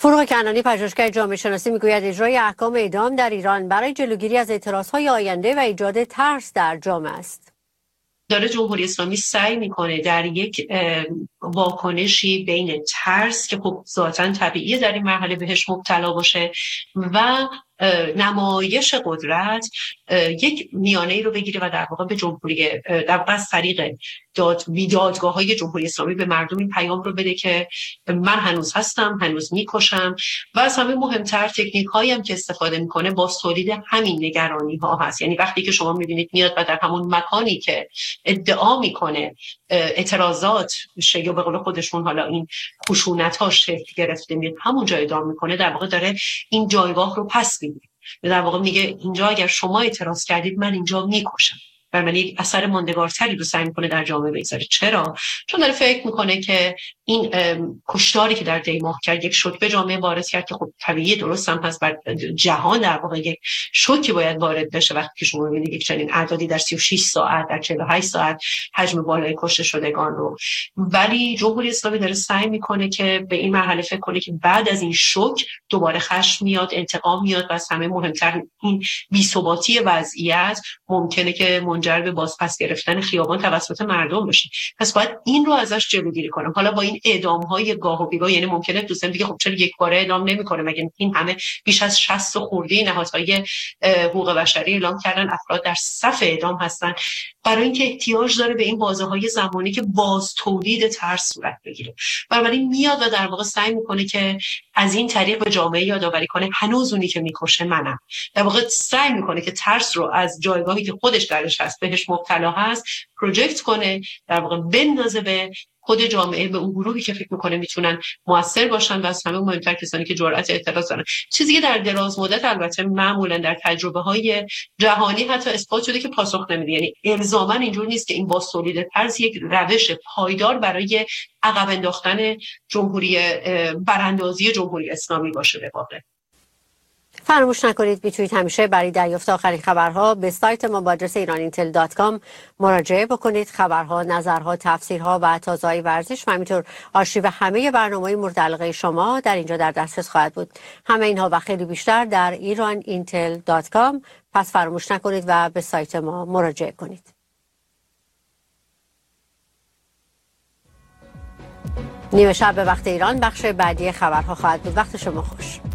فروغ کنعانی پژوهشگر جامعه شناسی میگوید اجرای احکام اعدام در ایران برای جلوگیری از اعتراضهای آینده و ایجاد ترس در جامعه است. داره جمهوری اسلامی سعی میکنه در یک واکنشی بین ترس که خب ذاتاً طبیعیه در این مرحله بهش مبتلا باشه و نمایش قدرت یک میانه‌ای رو بگیره و در واقع به جمهوری در واقع از طریق دادگاه‌های جمهوری اسلامی به مردم این پیام رو بده که من هنوز هستم، هنوز میکشم و از همه مهمتر تکنیک‌هایی هم که استفاده میکنه با تولید همین نگرانی‌ها هست. یعنی وقتی که شما میبینید میاد و در همون مکانی که ادعا میکنه اعتراضات یا به قول خودشون حالا این خشونت‌ها شکل گرفته میاد همون جای ادعا میکنه، در واقع داره این جایگاه رو پس میده. در واقع میگه اینجا اگر شما اعتراض کردید من اینجا میکشم و من یک اثر ماندگارتری رو سعی میکنه در جامعه بگذاره. چرا؟ چون داره فکر میکنه که این کشتاری که در دیماه کرد یک شوک به جامعه وارد کرد که خب طبیعیه، درست هم هست، بر جهان در واقع یک شوکی باید وارد بشه وقتی که شما میبینید یک چنین اعدادی در 36 ساعت در 48 ساعت حجم بالای کشته شدگان رو. ولی جمهوری اسلامی داره سعی میکنه که به این مرحله فکر کنه که بعد از این شوک دوباره خشم میاد، انتقام میاد و از همه مهمتر این بی‌ثباتی وضعیت ممکنه که منجر به بازپس گرفتن خیابان توسط مردم بشه. پس باید این رو ازش جلوگیری کنم. حالا با این اعدام‌های گاه و بیگاه، یعنی ممکنه دوستان دیگه خب چرا یک باره اعدام نمی‌کنه، مگه این همه بیش از 60 خورده نهادهای حقوق بشری اعلام کردن افراد در صف اعدام هستن، برای اینکه احتیاج داره به این بازه‌های زمانی که باز تولید ترس صورت بگیره. بنابراین میاد و در واقع سعی می‌کنه که از این طریق به جامعه یادآوری کنه هنوز اونی که می‌کشه منم. در واقع سعی می‌کنه که ترس رو از جایگاهی که خودش درش هست، بهش مبتلا هست، پروژکت کنه، در واقع بندازه به خود جامعه، به اون گروهی که فکر میکنه میتونن موثر باشن و از همه مهمتر کسانی که جرأت اعتراض دارن. چیزی که در دراز مدت البته معمولا در تجربه‌های جهانی حتی اثبات شده که پاسخ نمیده. یعنی الزاما اینجور نیست که این با تولید ترس یک روش پایدار برای عقب انداختن جمهوری براندازی جمهوری اسلامی باشه. به واقع فراموش نکنید میتونید همیشه برای دریافت آخرین خبرها به سایت ما با آدرس iranIntel.com مراجعه بکنید. خبرها، نظرها، تفسیرها و تازه‌های ورزش و همینطور آرشیو همه برنامه‌های مورد علاقه شما در اینجا در دسترس خواهد بود. همه اینها و خیلی بیشتر در iranIntel.com. پس فراموش نکنید و به سایت ما مراجعه کنید. نیمه شب به وقت ایران بخش بعدی خبرها خواهد بود. وقت شما خوش.